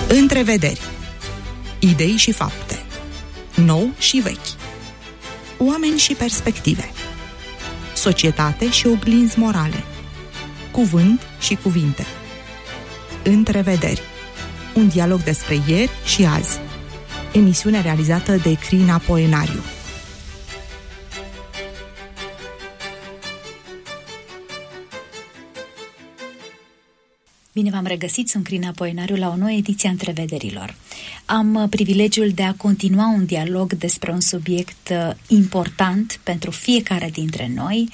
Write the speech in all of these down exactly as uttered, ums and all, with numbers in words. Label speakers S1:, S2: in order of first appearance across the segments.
S1: Întrevederi. Idei și fapte. Nou și vechi. Oameni și perspective. Societate și oglinzi morale. Cuvânt și cuvinte. Întrevederi. Un dialog despre ieri și azi. Emisiune realizată de Crina Poenariu.
S2: Bine v-am regăsit, sunt Crina Poenariu la o nouă ediție a Întrevederilor. Am privilegiul de a continua un dialog despre un subiect important pentru fiecare dintre noi.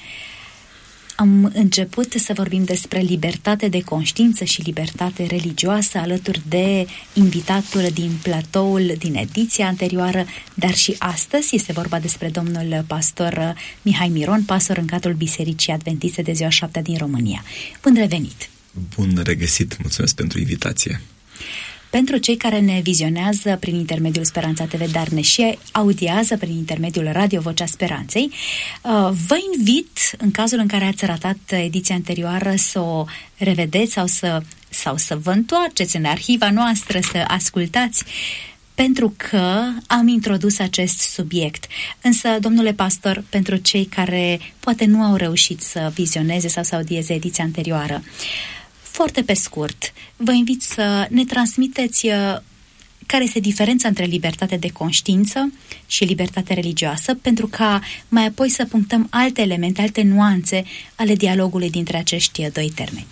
S2: Am început să vorbim despre libertate de conștiință și libertate religioasă alături de invitatul din platoul din ediția anterioară, dar și astăzi este vorba despre domnul pastor Mihai Miron, pastor în cadrul Bisericii Adventiste de Ziua Șaptea din România. Bun revenit!
S3: Bun regăsit! Mulțumesc pentru invitație!
S2: Pentru cei care ne vizionează prin intermediul Speranța T V, dar ne și audiază prin intermediul Radio Vocea Speranței, vă invit, în cazul în care ați ratat ediția anterioară, să o revedeți sau să, sau să vă întoarceți în arhiva noastră, să ascultați, pentru că am introdus acest subiect. Însă, domnule pastor, pentru cei care poate nu au reușit să vizioneze sau să audieze ediția anterioară, foarte pe scurt, vă invit să ne transmiteți care este diferența între libertate de conștiință și libertate religioasă, pentru ca mai apoi să punctăm alte elemente, alte nuanțe ale dialogului dintre acești doi termeni.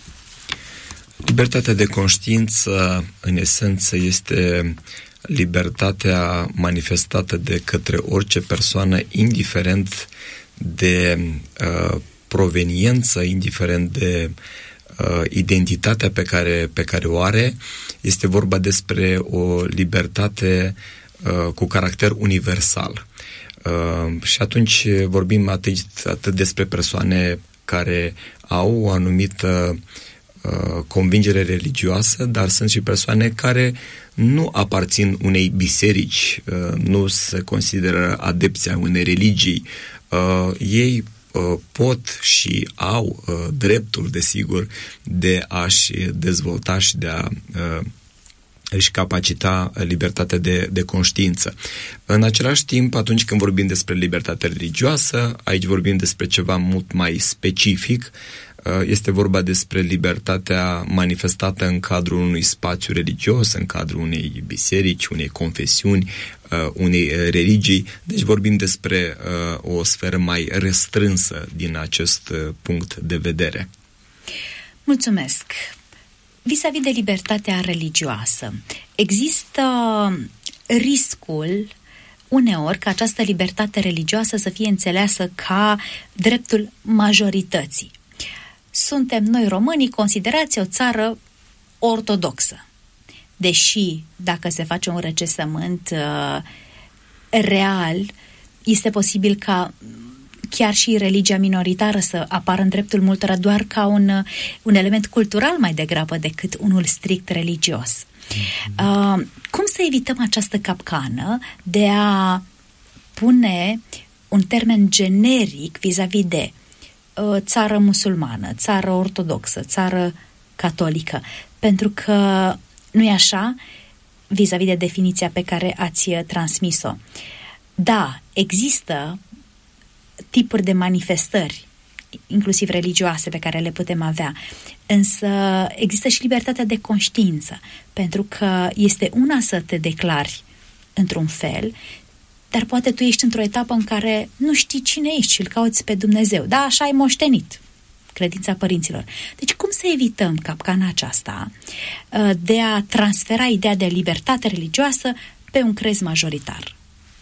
S3: Libertatea de conștiință, în esență, este libertatea manifestată de către orice persoană, indiferent de uh, proveniență, indiferent de identitatea pe care, pe care o are. Este vorba despre o libertate uh, cu caracter universal. Uh, și atunci vorbim atât, atât despre persoane care au o anumită uh, convingere religioasă, dar sunt și persoane care nu aparțin unei biserici, uh, nu se consideră adepți ai unei religii. Uh, ei pot și au uh, dreptul, desigur, de a-și dezvolta și de a uh, își capacita libertatea de, de conștiință. În același timp, atunci când vorbim despre libertate religioasă, aici vorbim despre ceva mult mai specific. Este vorba despre libertatea manifestată în cadrul unui spațiu religios, în cadrul unei biserici, unei confesiuni, unei religii. Deci vorbim despre o sferă mai restrânsă din acest punct de vedere.
S2: Mulțumesc! Vis-a-vis de libertatea religioasă, există riscul uneori ca această libertate religioasă să fie înțeleasă ca dreptul majorității. Suntem noi românii considerați o țară ortodoxă, deși dacă se face un recensământ uh, real, este posibil ca chiar și religia minoritară să apară în dreptul multora doar ca un, un element cultural mai degrabă decât unul strict religios. Mm-hmm. Uh, cum să evităm această capcană de a pune un termen generic vis-a-vis de uh, țară musulmană, țară ortodoxă, țară catolică? Pentru că nu e așa vis-a-vis de definiția pe care ați transmis-o. Da, există tipuri de manifestări, inclusiv religioase, pe care le putem avea. Însă există și libertatea de conștiință, pentru că este una să te declari într-un fel, dar poate tu ești într-o etapă în care nu știi cine ești și îl cauți pe Dumnezeu. Da, așa ai moștenit credința părinților. Deci cum să evităm capcana aceasta de a transfera ideea de libertate religioasă pe un crez majoritar?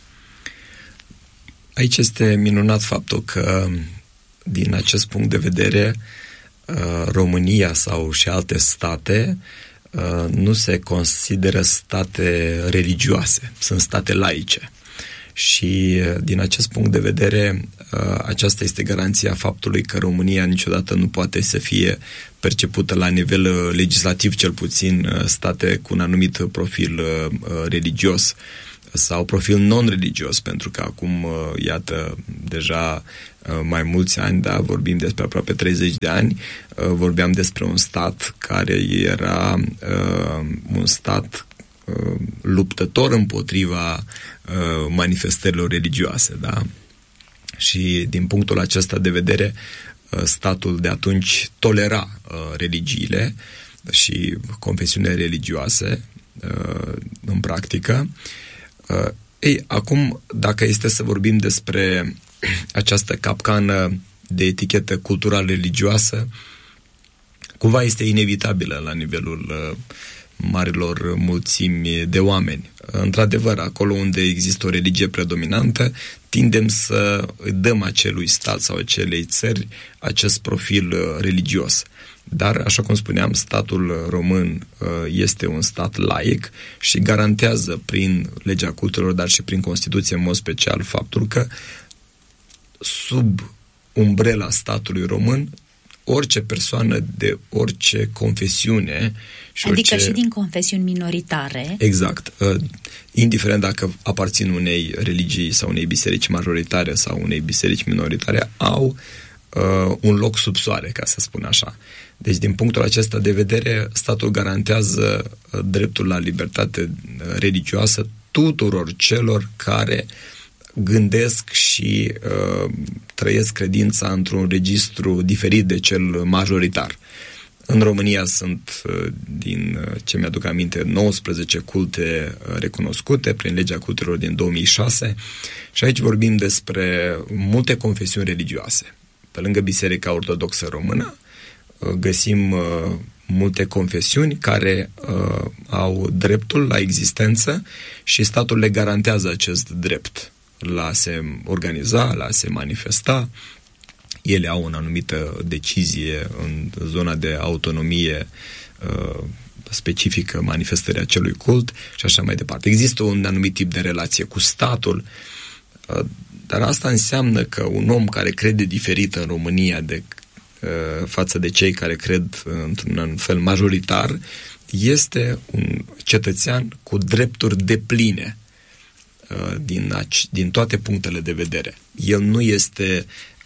S3: Aici este minunat faptul că, din acest punct de vedere, România sau și alte state nu se consideră state religioase, sunt state laice. Și din acest punct de vedere, aceasta este garanția faptului că România niciodată nu poate să fie percepută la nivel legislativ, cel puțin state cu un anumit profil religios sau profil non-religios, pentru că acum, iată, deja mai mulți ani, da, vorbim despre aproape treizeci de ani, vorbeam despre un stat care era uh, un stat uh, luptător împotriva uh, manifestărilor religioase, da? Și din punctul acesta de vedere, uh, statul de atunci tolera uh, religiile și confesiunile religioase uh, în practică. Uh, ei, acum, dacă este să vorbim despre această capcană de etichetă cultural-religioasă, cumva este inevitabilă la nivelul uh, marilor mulțimi de oameni. Într-adevăr, acolo unde există o religie predominantă, tindem să dăm acelui stat sau acelei țări acest profil uh, religios. Dar, așa cum spuneam, statul român uh, este un stat laic și garantează prin legea culturilor, dar și prin Constituție în mod special, faptul că sub umbrela statului român, orice persoană de orice confesiune și
S2: adică
S3: orice...
S2: și din confesiuni minoritare.
S3: Exact. Indiferent dacă aparțin unei religii sau unei biserici majoritare sau unei biserici minoritare, au uh, un loc sub soare, ca să spun așa. Deci, din punctul acesta de vedere, statul garantează dreptul la libertate religioasă tuturor celor care gândesc și uh, trăiesc credința într-un registru diferit de cel majoritar. În România sunt, uh, din uh, ce mi-aduc aminte, nouăsprezece culte uh, recunoscute prin legea cultelor din două mii șase și aici vorbim despre multe confesiuni religioase. Pe lângă Biserica Ortodoxă Română uh, găsim uh, multe confesiuni care uh, au dreptul la existență și statul le garantează acest drept la a se organiza, la a se manifesta. Ele au o anumită decizie în zona de autonomie uh, specifică manifestării acelui cult și așa mai departe. Există un anumit tip de relație cu statul, uh, dar asta înseamnă că un om care crede diferit în România de, uh, față de cei care cred într-un fel majoritar, este un cetățean cu drepturi depline din, din toate punctele de vedere. El nu este,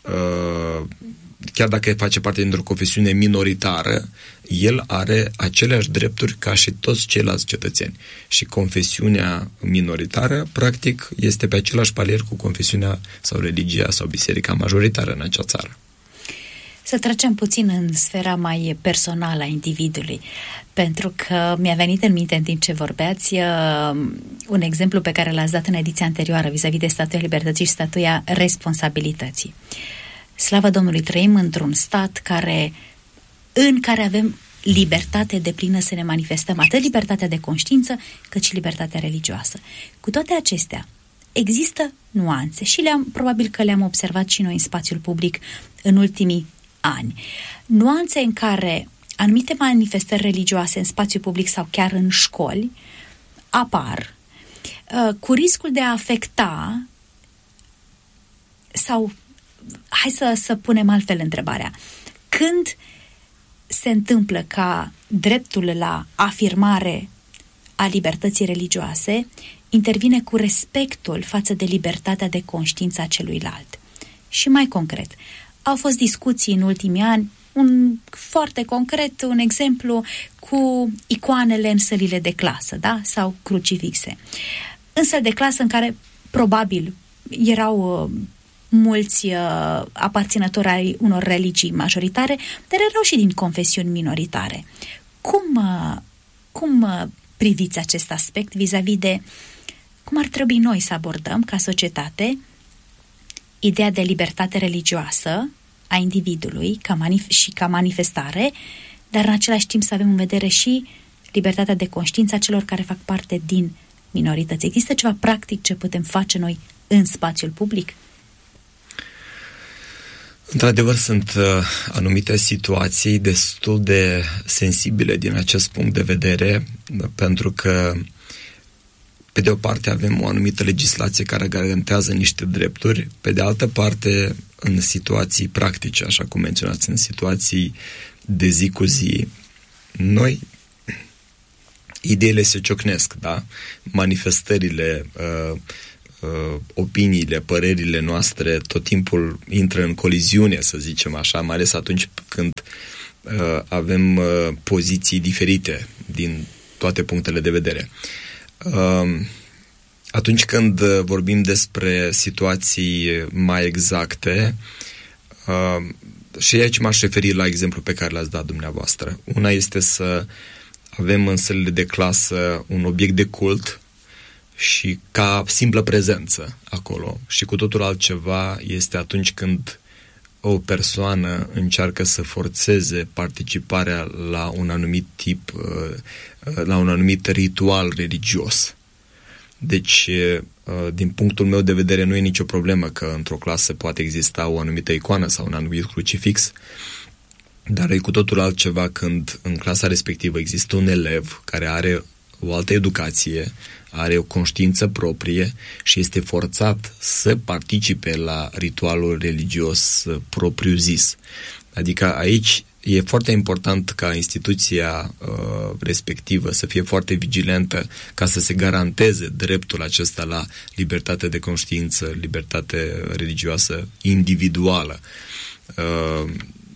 S3: chiar dacă face parte dintr-o confesiune minoritară, el are aceleași drepturi ca și toți ceilalți cetățeni. Și confesiunea minoritară, practic, este pe același palier cu confesiunea sau religia sau biserica majoritară în acea țară.
S2: Să trecem puțin în sfera mai personală a individului, pentru că mi-a venit în minte în timp ce vorbeați uh, un exemplu pe care l-ați dat în ediția anterioară vis-a-vis de Statuia Libertății și Statuia Responsabilității. Slavă Domnului, trăim într-un stat care, în care avem libertate deplină să ne manifestăm, atât libertatea de conștiință, cât și libertatea religioasă. Cu toate acestea, există nuanțe și le-am, probabil că le-am observat și noi în spațiul public în ultimii ani. Nuanțe în care anumite manifestări religioase în spațiu public sau chiar în școli apar uh, cu riscul de a afecta sau, hai să, să punem altfel întrebarea, când se întâmplă ca dreptul la afirmare a libertății religioase intervine cu respectul față de libertatea de conștiință a celuilalt. Și mai concret, au fost discuții în ultimii ani, un foarte concret, un exemplu cu icoanele în sălile de clasă, da? Sau crucifixe. În săli de clasă în care probabil erau uh, mulți uh, aparținători ai unor religii majoritare, dar erau și din confesiuni minoritare. Cum, uh, cum uh, priviți acest aspect vis-a-vis de cum ar trebui noi să abordăm ca societate ideea de libertate religioasă a individului ca manif- și ca manifestare, dar în același timp să avem în vedere și libertatea de conștiință a celor care fac parte din minorități. Există ceva practic ce putem face noi în spațiul public?
S3: Într-adevăr, sunt uh, anumite situații destul de sensibile din acest punct de vedere, pentru că pe de o parte avem o anumită legislație care garantează niște drepturi, pe de altă parte, în situații practice, așa cum menționați, în situații de zi cu zi, noi, ideile se ciocnesc, da? Manifestările, uh, uh, opiniile, părerile noastre tot timpul intră în coliziune, să zicem așa, mai ales atunci când uh, avem uh, poziții diferite din toate punctele de vedere. Uh, atunci când vorbim despre situații mai exacte, uh, și aici m-aș referi la exemplu pe care l-ați dat dumneavoastră. Una este să avem în sălile de clasă un obiect de cult și ca simplă prezență acolo. Și cu totul altceva este atunci când o persoană încearcă să forțeze participarea la un anumit tip, la un anumit ritual religios. Deci, din punctul meu de vedere, nu e nicio problemă că într-o clasă poate exista o anumită icoană sau un anumit crucifix, dar e cu totul altceva când în clasa respectivă există un elev care are o altă educație, are o conștiință proprie și este forțat să participe la ritualul religios propriu-zis. Adică aici e foarte important ca instituția uh, respectivă să fie foarte vigilentă ca să se garanteze dreptul acesta la libertate de conștiință, libertate religioasă individuală. Uh,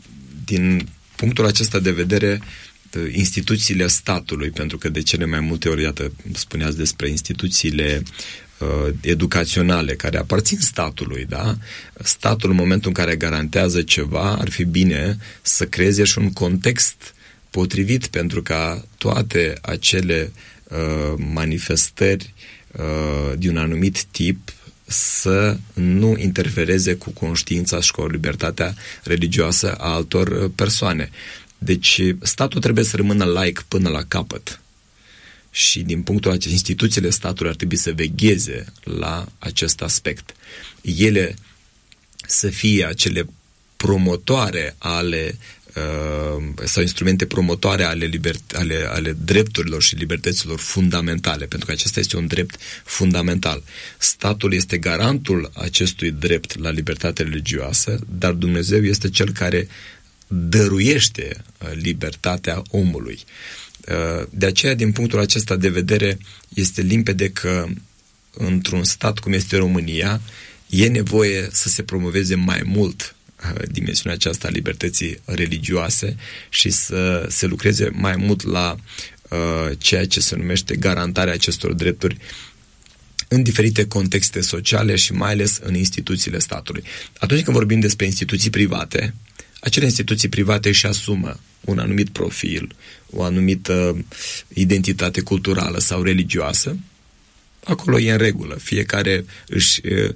S3: din punctul acesta de vedere, instituțiile statului, pentru că de cele mai multe ori, iată, spuneați despre instituțiile uh, educaționale care aparțin statului, da? Statul, în momentul în care garantează ceva, ar fi bine să creeze și un context potrivit pentru ca toate acele uh, manifestări uh, de un anumit tip să nu interfereze cu conștiința și cu libertatea religioasă a altor persoane. Deci statul trebuie să rămână laic până la capăt și din punctul acesta instituțiile statului ar trebui să vegheze la acest aspect. Ele să fie acele promotoare ale uh, sau instrumente promotoare ale, libert- ale, ale drepturilor și libertăților fundamentale, pentru că acesta este un drept fundamental. Statul este garantul acestui drept la libertate religioasă, dar Dumnezeu este cel care dăruiește libertatea omului. De aceea, din punctul acesta de vedere, este limpede că într-un stat cum este România, e nevoie să se promoveze mai mult dimensiunea aceasta a libertății religioase și să se lucreze mai mult la uh, ceea ce se numește garantarea acestor drepturi în diferite contexte sociale și mai ales în instituțiile statului. Atunci când vorbim despre instituții private, acele instituții private își asumă un anumit profil, o anumită identitate culturală sau religioasă, acolo e în regulă. Fiecare își uh,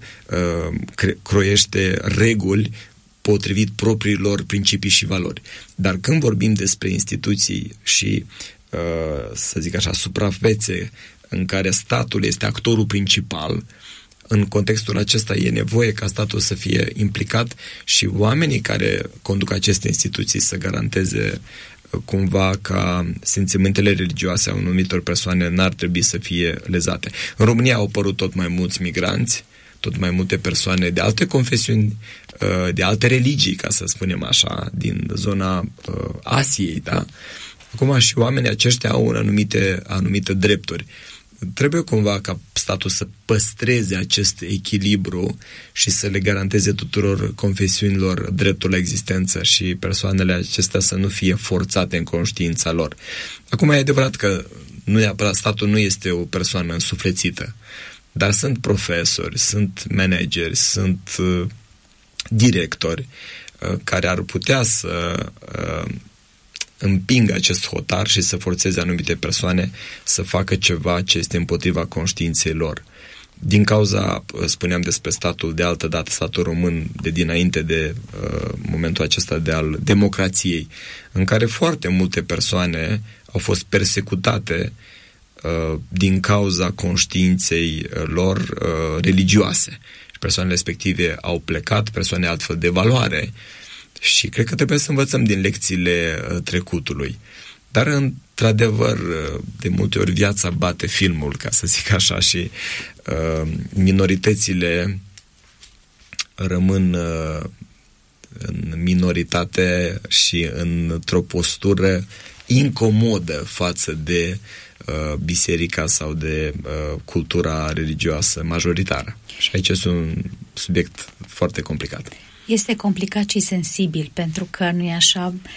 S3: cre- croiește reguli potrivit propriilor principii și valori. Dar când vorbim despre instituții și, uh, să zic așa, suprafețe în care statul este actorul principal, în contextul acesta e nevoie ca statul să fie implicat și oamenii care conduc aceste instituții să garanteze cumva ca simțimentele religioase a anumitor persoane n-ar trebui să fie lezate. În România au apărut tot mai mulți migranți, tot mai multe persoane de alte confesiuni, de alte religii, ca să spunem așa, din zona Asiei, da? Acum și oamenii aceștia au anumite, anumite drepturi. Trebuie cumva ca statul să păstreze acest echilibru și să le garanteze tuturor confesiunilor dreptul la existență și persoanele acestea să nu fie forțate în conștiința lor. Acum e adevărat că nu neapărat statul nu este o persoană însuflețită, dar sunt profesori, sunt manageri, sunt uh, directori uh, care ar putea să uh, împingă acest hotar și să forțeze anumite persoane să facă ceva ce este împotriva conștiinței lor. Din cauza, spuneam despre statul de altă dată, statul român de dinainte de uh, momentul acesta de al democrației, în care foarte multe persoane au fost persecutate uh, din cauza conștiinței lor uh, religioase. Și persoanele respective au plecat, persoane altfel de valoare, și cred că trebuie să învățăm din lecțiile trecutului. Dar, într-adevăr, de multe ori viața bate filmul, ca să zic așa, și uh, minoritățile rămân uh, în minoritate și într-o postură incomodă față de uh, biserica sau de uh, cultura religioasă majoritară. Și aici este un subiect foarte complicat.
S2: Este complicat și sensibil, pentru că, nu-i așa,